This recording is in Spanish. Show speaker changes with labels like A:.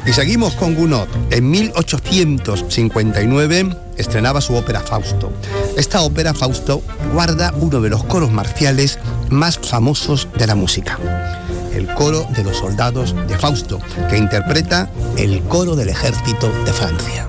A: Y seguimos con Gounod. En 1859 estrenaba su ópera Fausto. Esta ópera, Fausto, guarda uno de los coros marciales más famosos de la música. El coro de los soldados de Fausto, que interpreta el coro del ejército de Francia.